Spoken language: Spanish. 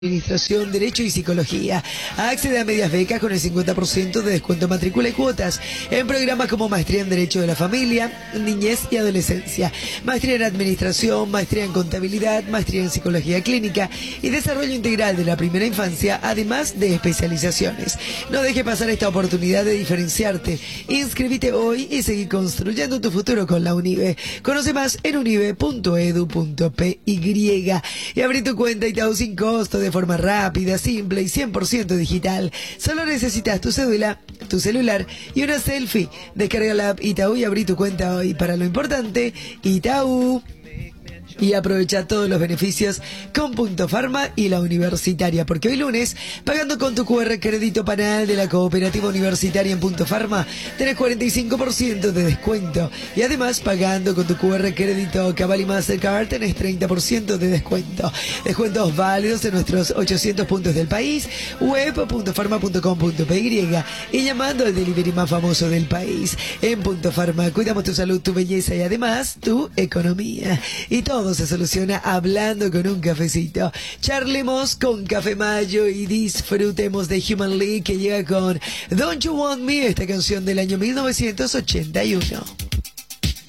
Administración, Derecho y Psicología. Accede a medias becas con el 50% de descuento en matrícula y cuotas en programas como Maestría en Derecho de la Familia, Niñez y Adolescencia, Maestría en Administración, Maestría en Contabilidad, Maestría en Psicología Clínica y Desarrollo Integral de la Primera Infancia, además de especializaciones. No deje pasar esta oportunidad de diferenciarte. Inscríbete hoy y seguí construyendo tu futuro con la UNIBE. Conoce más en unibe.edu.py y abrí tu cuenta Itaú sin costo de forma rápida, simple y 100% digital. Solo necesitas tu cédula, tu celular y una selfie. Descarga la app Itaú y abrí tu cuenta hoy. Para lo importante, Itaú. Y aprovecha todos los beneficios con Punto Pharma y la Universitaria, porque hoy lunes, pagando con tu QR crédito panal de la Cooperativa Universitaria en Punto Pharma, tenés 45% de descuento. Y además, pagando con tu QR crédito Cavalli Mastercard, tenés 30% de descuento. Descuentos válidos en nuestros 800 puntos del país, web.pharma.com.py y llamando al delivery más famoso del país. En Punto Pharma cuidamos tu salud, tu belleza y además tu economía. Y todo se soluciona hablando con un cafecito. Charlemos con Café Mayo y disfrutemos de Human League, que llega con Don't You Want Me, esta canción del año 1981.